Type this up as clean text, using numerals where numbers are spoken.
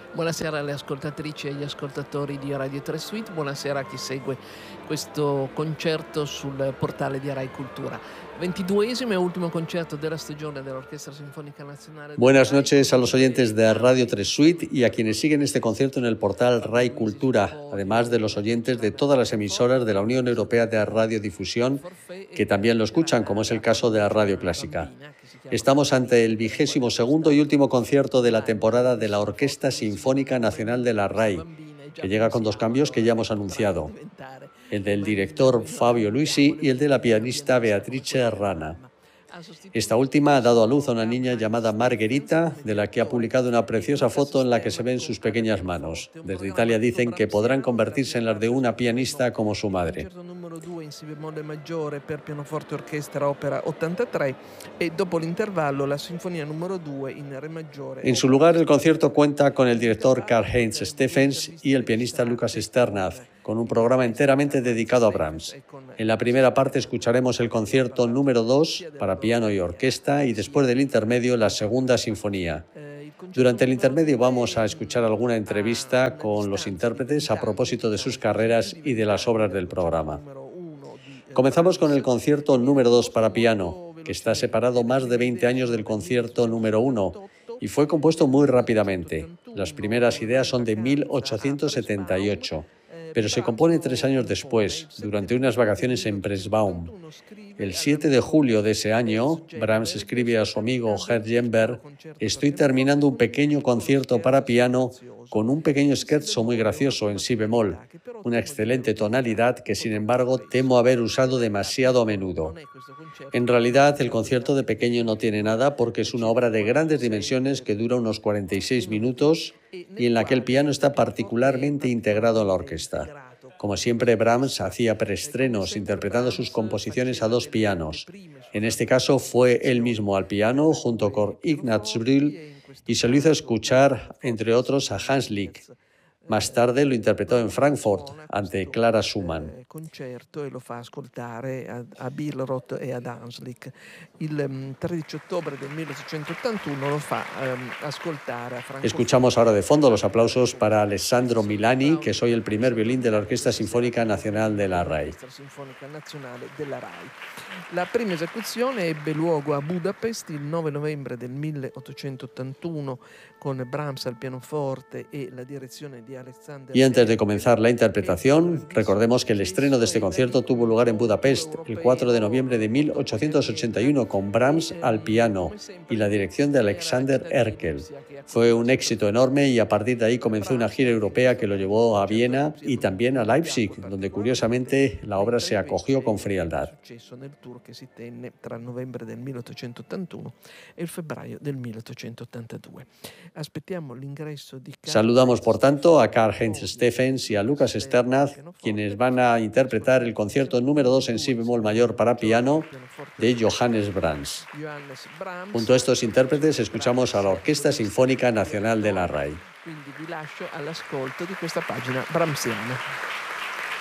Buonasera alle ascoltatrici e agli ascoltatori di Radio 3 Suite, buonasera a chi segue questo concerto sul portale di Rai Cultura. 22esimo e ultimo concerto della stagione dell'Orchestra Sinfonica Nazionale della Buenas Rai. noches a los oyentes de Radio 3 Suite y a quienes siguen este concierto en el portal Rai Cultura, además de los oyentes de todas las emisoras de la Unión Europea de Radiodifusión, que también lo escuchan, como es el caso de la Radio Clásica. Estamos ante el 22º y último concierto de la temporada de la Orquesta Sinfónica Nacional de la RAI, que llega con dos cambios que ya hemos anunciado, el del director Fabio Luisi y el de la pianista Beatrice Rana. Esta última ha dado a luz a una niña llamada Margherita, de la que ha publicado una preciosa foto en la que se ven sus pequeñas manos. Desde Italia dicen que podrán convertirse en las de una pianista como su madre. Numero 2 in si bemolle maggiore per pianoforte orchestra opera 83 e dopo l'intervallo la sinfonia numero 2 in re maggiore. En su lugar, el concierto cuenta con el director Karl-Heinz Steffens y el pianista Lukas Sternad, con un programa enteramente dedicado a Brahms. En la primera parte escucharemos el concierto número 2 para piano y orquesta y después del intermedio la segunda sinfonía. Durante el intermedio vamos a escuchar alguna entrevista con los intérpretes a propósito de sus carreras y de las obras del programa. Comenzamos con el concierto número 2 para piano, que está separado más de 20 años del concierto número 1 y fue compuesto muy rápidamente. Las primeras ideas son de 1878. Pero se compone 3 años después, durante unas vacaciones en Pressbaum. El 7 de julio de ese año, Brahms escribe a su amigo Gerd Jember: «Estoy terminando un pequeño concierto para piano con un pequeño scherzo muy gracioso en si bemol, una excelente tonalidad que sin embargo temo haber usado demasiado a menudo». En realidad, el concierto de pequeño no tiene nada porque es una obra de grandes dimensiones que dura unos 46 minutos y en la que el piano está particularmente integrado a la orquesta. Como siempre, Brahms hacía preestrenos interpretando sus composiciones a dos pianos. En este caso fue él mismo al piano junto con Ignaz Brühl y se lo hizo escuchar, entre otros, a Hans Lick. Más tarde lo interpretó en Frankfurt ante Clara Schumann. Concerto e lo fa ascoltare a Billroth e ad Hanslick. Il 13 ottobre del 1881 lo fa ascoltare a Frankfurt. Escuchamos ahora de fondo los aplausos para Alessandro Milani, que es hoy el primer violín de la Orquesta Sinfonica Nacional de la RAI. La prima esecuzione ebbe luogo a Budapest il 9 novembre del 1881 con Brahms al pianoforte e la direzione di Alexander. Y antes de comenzar la interpretación, recordemos que el estreno de este concierto tuvo lugar en Budapest el 4 de noviembre de 1881 con Brahms al piano y la dirección de Alexander Erkel. Fue un éxito enorme y a partir de ahí comenzó una gira europea que lo llevó a Viena y también a Leipzig, donde curiosamente la obra se acogió con frialdad. Che si tenne tra il novembre del 1881 e il febbraio del 1882. Aspettiamo l'ingresso di Saludamos, por tanto, a Karl-Heinz Steffens y a Lukas Sternad, quienes van a interpretar el concierto número 2 en si bemol mayor para piano de Johannes Brahms. Junto a estos intérpretes escuchamos a la Orquesta Sinfónica Nacional de la RAI. Quindi vi lascio all'ascolto di questa pagina brahmsiana.